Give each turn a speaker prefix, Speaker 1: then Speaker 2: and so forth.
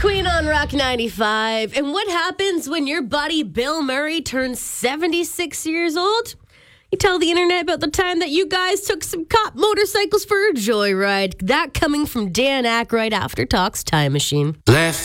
Speaker 1: Queen on Rock 95. And what happens when your buddy Bill Murray turns 76 years old? You tell the internet about the time that you guys took some cop motorcycles for a joyride. That coming from Dan Aykroyd after Talk's Time Machine.
Speaker 2: Left.